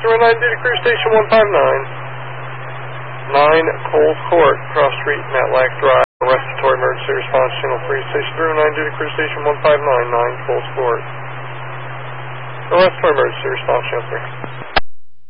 09 due to Crew Station 159. 9 Coles Court, Cross Street, Matlack Drive. Respiratory emergency response channel 3, Station 309 due to Crew Station 159, 9 Coles Court. Respiratory emergency response channel 3.